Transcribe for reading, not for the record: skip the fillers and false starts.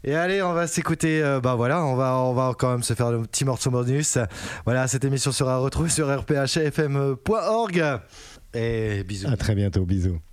Et allez, on va s'écouter, on va quand même se faire le petit morceau bonus. Voilà, cette émission sera retrouvée sur rphfm.org. Et bisous. À très bientôt, bisous.